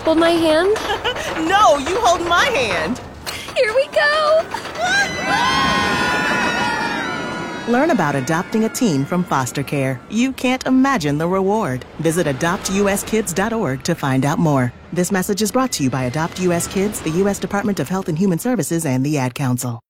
hold my hand? No, you hold my hand. Here we go! Learn about adopting a teen from foster care. You can't imagine the reward. Visit adoptuskids.org to find out more. This message is brought to you by Adopt US Kids, the U.S. Department of Health and Human Services, and the Ad Council.